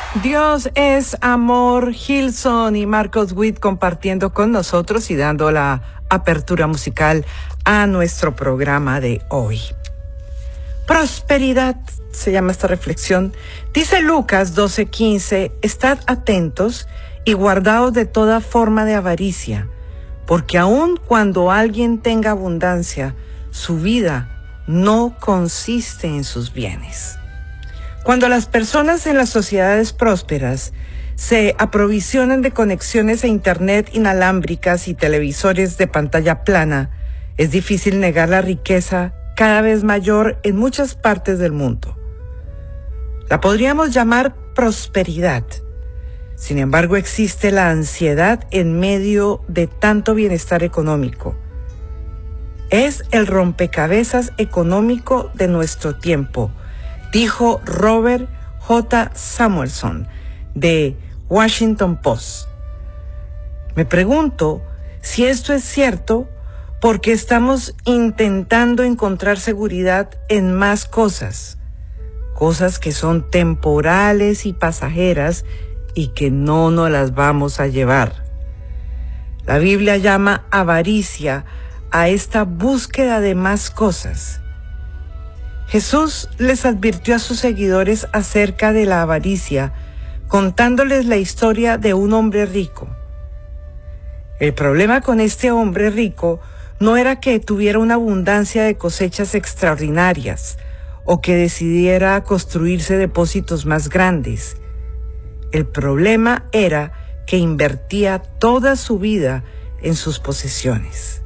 Dios es amor. Hilson y Marcos Witt compartiendo con nosotros y dando la apertura musical a nuestro programa de hoy. Prosperidad se llama esta reflexión. Dice Lucas 12:15, estad atentos y guardaos de toda forma de avaricia, porque aun cuando alguien tenga abundancia, su vida no consiste en sus bienes. Cuando las personas en las sociedades prósperas se aprovisionan de conexiones a internet inalámbricas y televisores de pantalla plana, es difícil negar la riqueza cada vez mayor en muchas partes del mundo. La podríamos llamar prosperidad. Sin embargo, existe la ansiedad en medio de tanto bienestar económico. Es el rompecabezas económico de nuestro tiempo, dijo Robert J. Samuelson, de Washington Post. Me pregunto si esto es cierto porque estamos intentando encontrar seguridad en más cosas que son temporales y pasajeras y que no nos las vamos a llevar. La Biblia llama avaricia a esta búsqueda de más cosas. Jesús les advirtió a sus seguidores acerca de la avaricia, contándoles la historia de un hombre rico. El problema con este hombre rico no era que tuviera una abundancia de cosechas extraordinarias o que decidiera construirse depósitos más grandes. El problema era que invertía toda su vida en sus posesiones.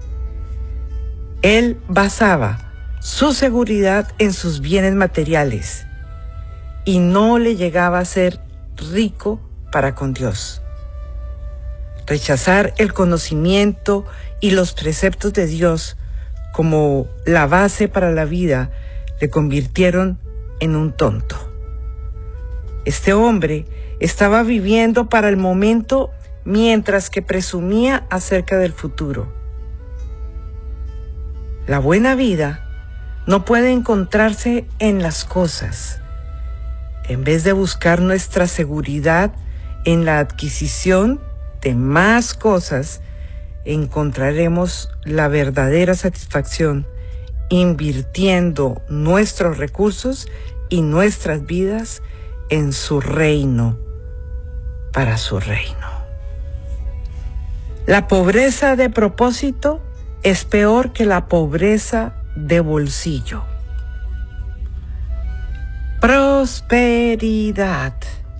Él basaba su seguridad en sus bienes materiales y no le llegaba a ser rico para con Dios. Rechazar el conocimiento y los preceptos de Dios como la base para la vida le convirtieron en un tonto. Este hombre estaba viviendo para el momento mientras que presumía acerca del futuro. La buena vida no puede encontrarse en las cosas. En vez de buscar nuestra seguridad en la adquisición de más cosas, encontraremos la verdadera satisfacción invirtiendo nuestros recursos y nuestras vidas en su reino, para su reino. La pobreza de propósito es peor que la pobreza de bolsillo. Prosperidad.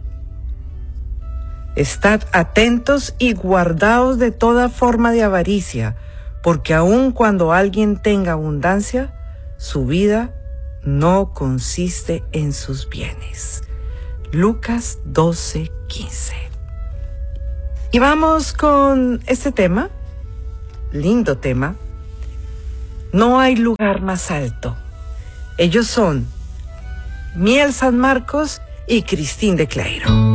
Estad atentos y guardaos de toda forma de avaricia, porque aun cuando alguien tenga abundancia, su vida no consiste en sus bienes. Lucas 12:15. Y vamos con este tema, lindo tema. No hay lugar más alto. Ellos son Miel San Marcos y Cristín de Cleiro.